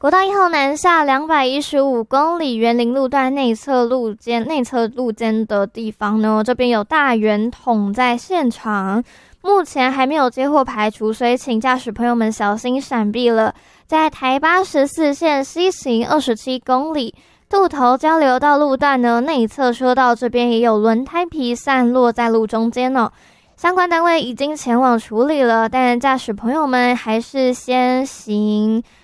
国道1号南下215公里园林路段内侧路间的地方呢，这边有大圆筒在现场，目前还没有接获排除，所以请驾驶朋友们小心闪避了。在台814线西行27公里渡头交流道路段呢，内侧车道这边也有轮胎皮散落在路中间哦。相关单位已经前往处理了，但驾驶朋友们还是先行